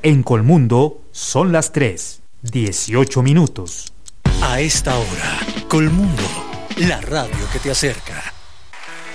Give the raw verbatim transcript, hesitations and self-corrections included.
En Colmundo son las tres, dieciocho minutos. A esta hora, Colmundo, la radio que te acerca.